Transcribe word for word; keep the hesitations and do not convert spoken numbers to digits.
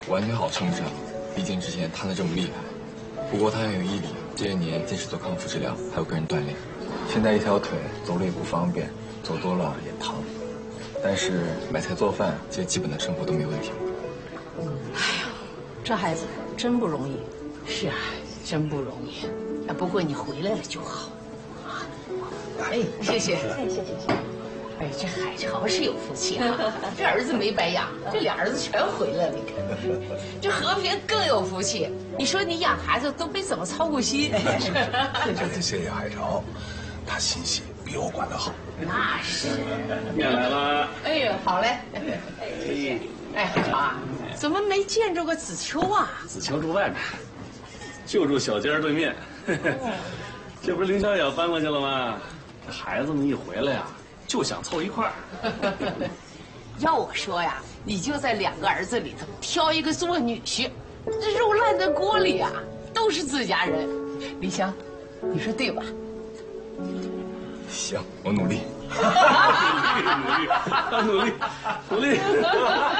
完全好称不上，毕竟之前贪得这么厉害。不过他很有毅力，这些年坚持做康复治疗，还有个人锻炼。现在一条腿走路也不方便，走多了也疼。但是买菜做饭这些基本的生活都没问题。 哎呀，这孩子真不容易。是啊，真不容易。啊，不过你回来了就好。啊，哎，谢谢，谢谢谢谢。哎，这海潮是有福气啊！这儿子没白养，这俩儿子全回来了。你看，这和平更有福气。你说你养孩子都没怎么操过心。 这得谢谢海潮，他心细，比我管得好。 那是。 面来了。 哎呦，好嘞。哎，哎，海潮啊，怎么没见着过子秋啊？ 子秋住外面，就住小间对面。这不是凌小小搬过去了吗？这孩子们一回来呀。就想凑一块儿。 要我说呀，你就在两个儿子里头挑一个做女婿，这肉烂在锅里啊，都是自家人。李湘，你说对吧？ 行，我努力。 努力，努力，努力，努力。